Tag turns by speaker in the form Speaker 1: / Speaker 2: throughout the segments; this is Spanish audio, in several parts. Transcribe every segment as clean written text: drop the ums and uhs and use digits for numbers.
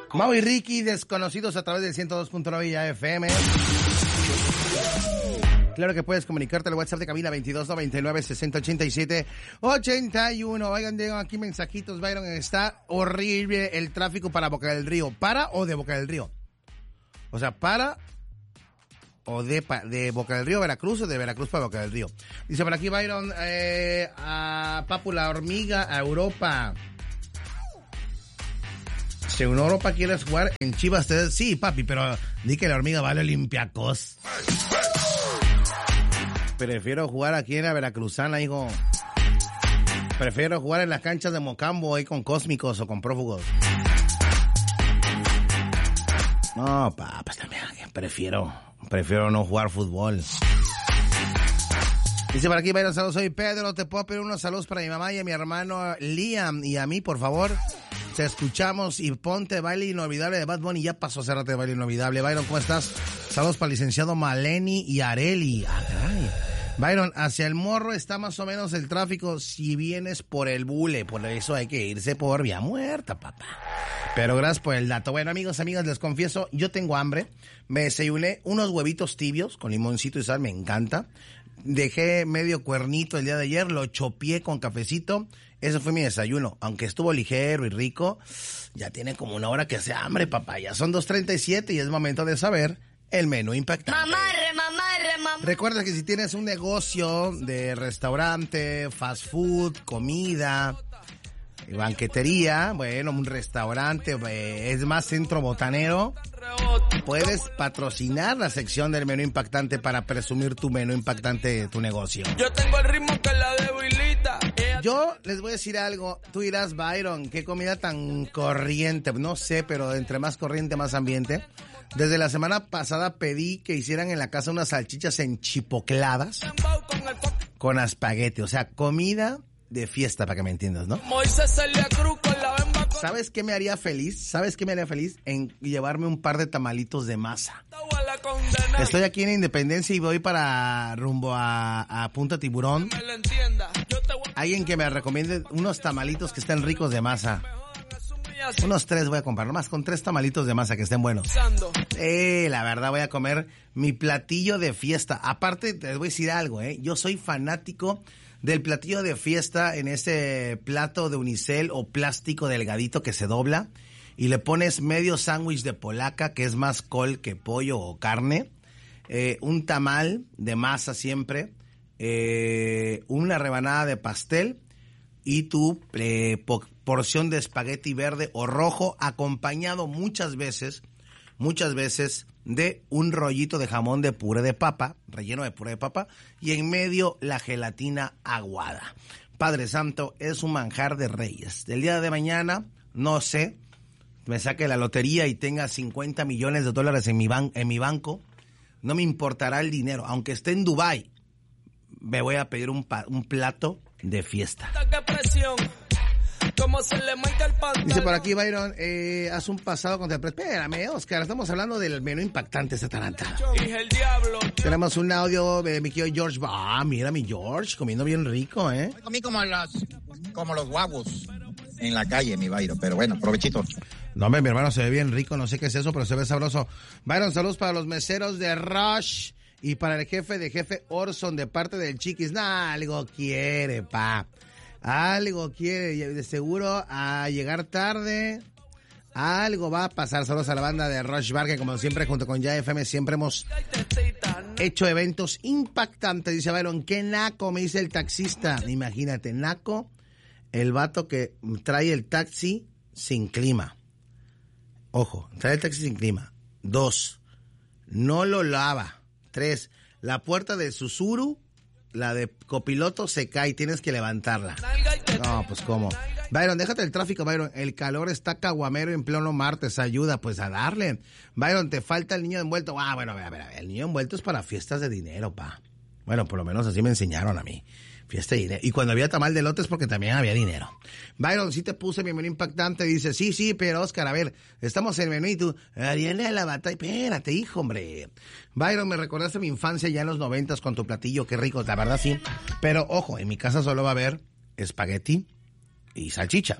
Speaker 1: Mau y Ricky, desconocidos a través del 102.9 ya FM. Claro que puedes comunicarte al WhatsApp de cabina 2299-6087-81. Oigan, llegan aquí mensajitos, Byron. Está horrible el tráfico para Boca del Río. ¿Para o de Boca del Río? O sea, ¿para o de Boca del Río a Veracruz o de Veracruz para Boca del Río? Dice por aquí, Byron, a Papu la hormiga a Europa. Si en Europa quieres jugar en Chivas, sí, papi, pero di que la hormiga vale Olympiacos. Prefiero jugar aquí en la Veracruzana, hijo. Prefiero jugar en las canchas de Mocambo ahí con Cósmicos o con Prófugos. No, pues también prefiero no jugar fútbol. Dice por aquí, Byron, saludos, soy Pedro, te puedo pedir unos saludos para mi mamá y a mi hermano Liam y a mí, por favor. Te escuchamos y ponte Baile Inolvidable de Bad Bunny. Ya pasó hace rato de Baile Inolvidable. Byron, ¿cómo estás? Saludos para el licenciado Maleni y Areli. Ay. Byron, hacia el Morro está más o menos el tráfico si vienes por el Bule. Por eso hay que irse por Vía Muerta, papá. Pero gracias por el dato. Bueno, amigos, amigas, les confieso, yo tengo hambre. Me desayuné unos huevitos tibios con limoncito y sal, me encanta. Dejé medio cuernito el día de ayer, lo chopié con cafecito. Ese fue mi desayuno. Aunque estuvo ligero y rico, ya tiene como una hora que hace hambre, papá. Ya son 2:37 y es momento de saber el menú impactante.
Speaker 2: Mamarre.
Speaker 1: Recuerda que si tienes un negocio de restaurante, fast food, comida, banquetería, bueno, un restaurante, es más, centro botanero, puedes patrocinar la sección del menú impactante para presumir tu menú impactante de tu negocio.
Speaker 3: Yo tengo el ritmo que la debilita.
Speaker 1: Yo les voy a decir algo. Tú dirás, Byron, qué comida tan corriente. No sé, pero entre más corriente, más ambiente. Desde la semana pasada pedí que hicieran en la casa unas salchichas enchipocladas con espagueti. O sea, comida de fiesta, para que me entiendas, ¿no? ¿Sabes qué me haría feliz? ¿Sabes qué me haría feliz? En llevarme un par de tamalitos de masa. Estoy aquí en Independencia y voy para rumbo a Punta Tiburón. Alguien que me recomiende unos tamalitos que estén ricos de masa. Unos 3 voy a comprar, nomás con 3 tamalitos de masa que estén buenos. La verdad voy a comer mi platillo de fiesta. Aparte, te voy a decir algo, yo soy fanático del platillo de fiesta en ese plato de unicel o plástico delgadito que se dobla y le pones medio sándwich de polaca, que es más col que pollo o carne, un tamal de masa siempre, una rebanada de pastel y tu porción de espagueti verde o rojo, acompañado muchas veces de un rollito de jamón de puré de papa, relleno de puré de papa, y en medio la gelatina aguada. Padre Santo, es un manjar de reyes. Del día de mañana, no sé, me saque la lotería y tenga $50 millones en mi banco, no me importará el dinero, aunque esté en Dubái, me voy a pedir un plato de fiesta. Dice por aquí, Byron, haz un pasado contra... Espérame, Oscar, estamos hablando del menú impactante esta taranta. Tenemos un audio de mi querido George. Mira mi George, comiendo bien rico,
Speaker 4: Comí como los guagos en la calle, mi Byron, pero bueno, provechito.
Speaker 1: No, hombre, mi hermano, se ve bien rico, no sé qué es eso, pero se ve sabroso. Byron, saludos para los meseros de Rush y para el jefe Orson de parte del Chiquis. Algo quiere, pa. Algo quiere, de seguro a llegar tarde, algo va a pasar. Saludos a la banda de Rush Bar, que como siempre junto con Ya FM siempre hemos hecho eventos impactantes. Dice Byron, qué naco, me dice el taxista. Imagínate, naco, el vato que trae el taxi sin clima. Ojo, trae el taxi sin clima. 2, no lo lava. 3, la puerta de Susuru, la de copiloto, se cae, tienes que levantarla. No, pues cómo. Byron, déjate el tráfico, Byron. El calor está caguamero en pleno martes. Ayuda, pues a darle. Byron, te falta el niño envuelto. Bueno, a ver. El niño envuelto es para fiestas de dinero, pa. Bueno, por lo menos así me enseñaron a mí. Fiesta de dinero. Y cuando había tamal de lotes, porque también había dinero. Byron, sí te puse mi menú impactante. Dice, sí, pero Oscar, a ver, estamos en el menú y tú, viene a la batalla. Espérate, hijo, hombre. Byron, me recordaste mi infancia ya en los 90s con tu platillo. Qué rico, la verdad sí. Pero, ojo, en mi casa solo va a haber espagueti y salchicha.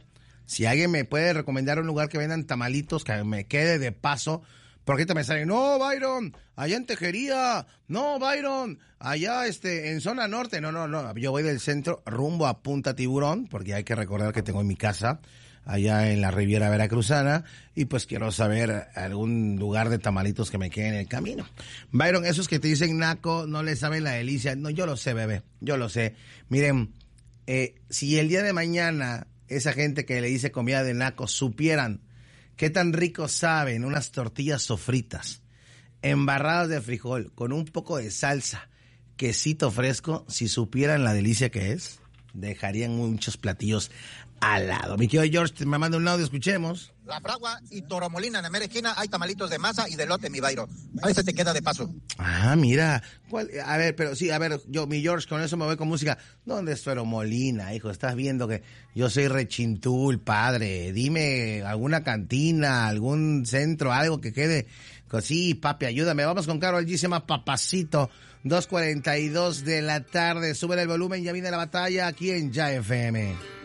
Speaker 1: Si alguien me puede recomendar un lugar que vendan tamalitos, que me quede de paso, porque ahorita me salen, no, Byron, allá en Tejería, no, Byron, allá en zona norte, no, yo voy del centro rumbo a Punta Tiburón, porque hay que recordar que tengo en mi casa, allá en la Riviera Veracruzana, y pues quiero saber algún lugar de tamalitos que me quede en el camino. Byron, esos que te dicen naco, no le saben la delicia, no, yo lo sé, bebé, yo lo sé. Miren, si el día de mañana esa gente que le dice comida de naco supieran qué tan rico saben unas tortillas sofritas, embarradas de frijol, con un poco de salsa, quesito fresco, si supieran la delicia que es, dejarían muchos platillos al lado. Mi querido George, me manda un audio, escuchemos.
Speaker 4: La Fragua y Toromolina, en la mera esquina, hay tamalitos de masa y de lote, mi Byron. A veces te queda de paso.
Speaker 1: Ah, mira. A ver, mi George, con eso me voy con música. ¿Dónde es Toromolina, hijo? Estás viendo que yo soy rechintul, padre. Dime alguna cantina, algún centro, algo que quede. Sí, papi, ayúdame. Vamos con Karol G, se llama Papacito. 2:42 de la tarde. Sube el volumen, ya viene la batalla aquí en Ya FM.